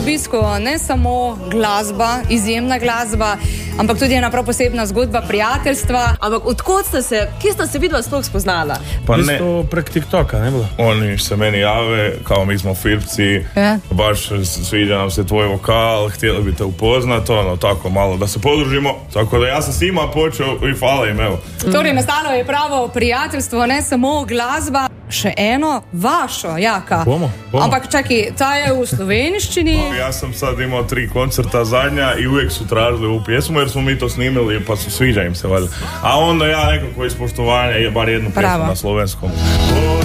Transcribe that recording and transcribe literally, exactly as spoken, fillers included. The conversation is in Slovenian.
v bistvu ne samo glasba, izjemna glasba, ampak tudi ena prav posebna zgodba prijateljstva. Ampak odkot ste se, kje ste se vidva sploh spoznala? Pa V ne, bistvu prek TikToka, ne bilo? oni se meni jave, kao mi smo Filipci, Ja. baš sviđa nam se tvoj vokal, htjeli bi te upoznati, ono, tako malo da se podružimo. Tako da ja sam s njima počeo i hvala im, evo. Torej, nastalo je pravo prijateljstvo, ne samo glasba. Še eno, vašo, Jaka. Bomo, bomo. Ampak čakaj, ta je v slovenščini. Ja sam sad imao tri koncerta zadnja i uvijek su tražili ovu pjesmu jer smo mi to snimili pa su sviđa im se valjda. A onda ja nekako iz poštovanja je bar jednu Bravo. pjesmu na slovenskom.